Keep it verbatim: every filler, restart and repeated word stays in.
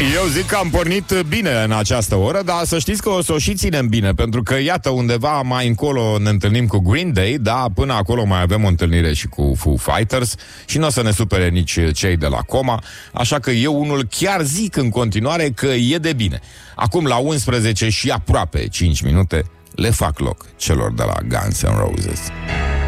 Eu zic că am pornit bine în această oră, dar să știți că o să o și ținem bine, pentru că, iată, undeva mai încolo ne întâlnim cu Green Day, da, până acolo mai avem o întâlnire și cu Foo Fighters și nu o să ne supere nici cei de la Coma, așa că eu unul chiar zic în continuare că e de bine. Acum la unsprezece și aproape cinci minute le fac loc celor de la Guns N' Roses.